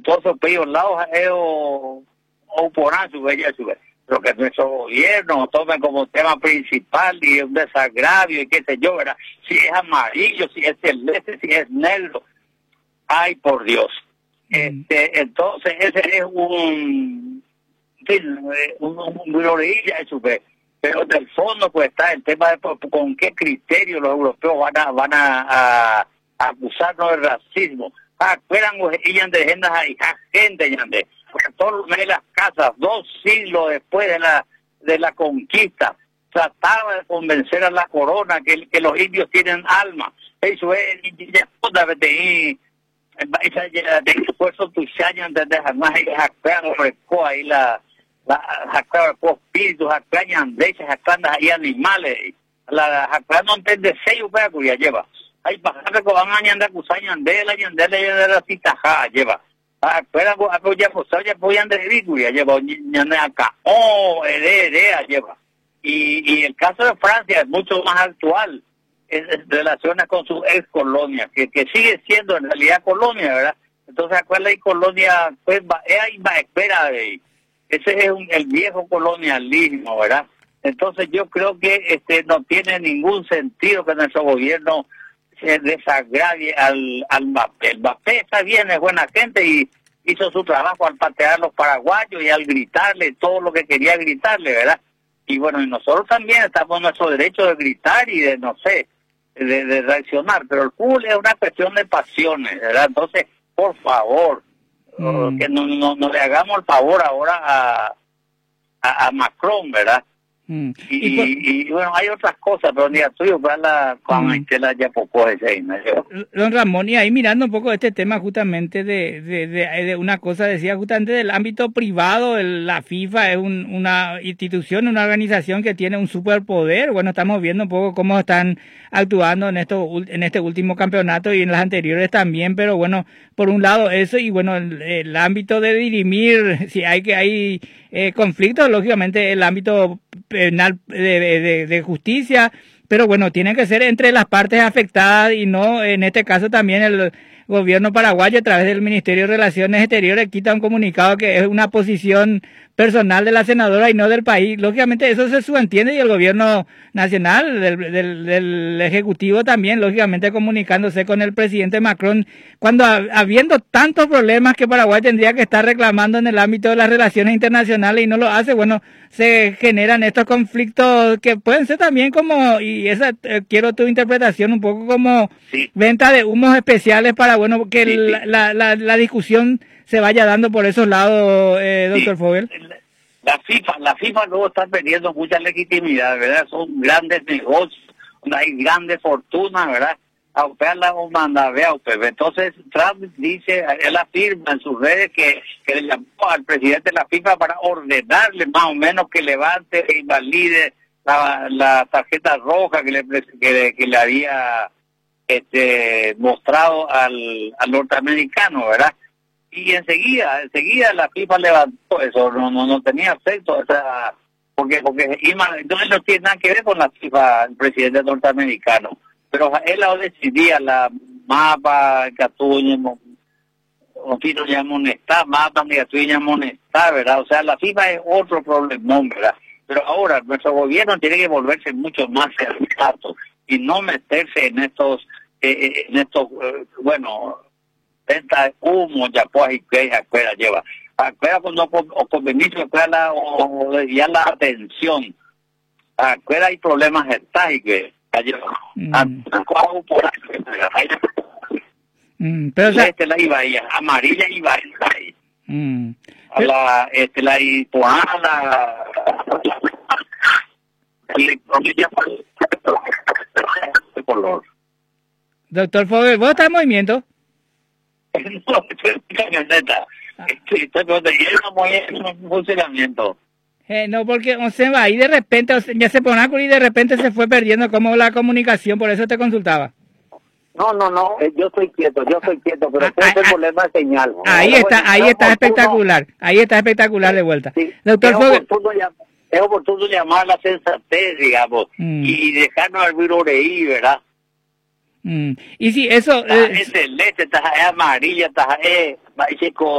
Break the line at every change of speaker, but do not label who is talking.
todos esos países lados o por su bella su pero que nuestro gobierno tome como tema principal y un desagravio y qué sé yo, ¿verdad? Si es amarillo, si es celeste, si es negro. Ay, por Dios. Entonces ese es un orilla eso, pero del fondo pues está el tema de con qué criterio los europeos van a acusarnos de racismo. Esperan ellos de gente yande, porque todos los de las casas 2 siglos después de la conquista trataba de convencer a la corona que los indios tienen alma. Eso es esfuerzo tu años desde jamás jacpean recó ahí la jacpean espíritus jacpean de jacpean ahí animales la jacpean no entiende sello para cuya lleva hay bajar que van a ñandar cusañan de la la cita lleva espera apoya ya apoyan de cuya lleva ñandar acá lleva y el caso de Francia es mucho más actual en relación con su ex colonia, que sigue siendo en realidad colonia, ¿verdad? Entonces, ¿cuál es colonia? Pues espera de ese es el viejo colonialismo, ¿verdad? Entonces, yo creo que no tiene ningún sentido que nuestro gobierno se desagravie al Mbappé. El Mbappé está bien, es buena gente y hizo su trabajo al patear a los paraguayos y al gritarle todo lo que quería gritarle, ¿verdad? Y bueno, y nosotros también estamos en nuestro derecho de gritar y de, no sé, de reaccionar, pero el fútbol es una cuestión de pasiones, ¿verdad? Entonces, por favor, que no le hagamos el favor ahora a Macron, ¿verdad? Y bueno, hay otras cosas, pero ni a tuyo, con Estela ya poco ese.
Don Ramón, y ahí mirando un poco este tema justamente de una cosa, decía justamente del ámbito privado, la FIFA es una institución, una organización que tiene un superpoder. Bueno, estamos viendo un poco cómo están actuando en este último campeonato y en los anteriores también, pero bueno, por un lado eso y bueno, el ámbito de dirimir, si hay conflictos, lógicamente el ámbito penal de justicia, pero bueno, tienen que ser entre las partes afectadas y no, en este caso también el gobierno paraguayo a través del Ministerio de Relaciones Exteriores quita un comunicado que es una posición personal de la senadora y no del país. Lógicamente eso se subentiende y el gobierno nacional del Ejecutivo también, lógicamente comunicándose con el presidente Macron, cuando habiendo tantos problemas que Paraguay tendría que estar reclamando en el ámbito de las relaciones internacionales y no lo hace, bueno, se generan estos conflictos que pueden ser también como, y esa quiero tu interpretación, un poco como venta de humos especiales para, bueno, que la discusión se vaya dando por esos lados, doctor Fogel.
La FIFA luego está perdiendo mucha legitimidad, ¿verdad? Son grandes negocios, hay grandes fortunas, ¿verdad? Entonces Trump dice, él afirma en sus redes que le llamó al presidente de la FIFA para ordenarle más o menos que levante e invalide la tarjeta roja que le había mostrado al norteamericano, ¿verdad? Y enseguida la FIFA levantó eso, no tenía efecto, porque entonces no tiene nada que ver con la FIFA, el presidente norteamericano, pero él ahora decidía la mapa que atuñemos, mapa que atuñemos, ¿verdad? O sea, la FIFA es otro problemón, ¿verdad? Pero ahora nuestro gobierno tiene que volverse mucho más sensato y no meterse en estos venta de humo, ya pues afuera lleva. Afuera cuando o conveniente o desviar la atención. Afuera hay problemas estáticos.
Pero
la iba ahí, amarilla iba ahí. La hipoana, color.
Doctor Fogel, ¿vos estás en movimiento?
No, estoy en camioneta. Estoy en funcionamiento.
No, porque se va y de repente, ya se pone y de repente se fue perdiendo como la comunicación, por eso te consultaba.
No, yo estoy quieto, pero puede ser problema de señal.
Ahí está espectacular de vuelta.
Sí,
doctor Fogel.
Es oportuno llamar a la sensatez, digamos, y dejarnos al viroreí, ¿verdad?
Y si eso...
es celeste, es amarilla, es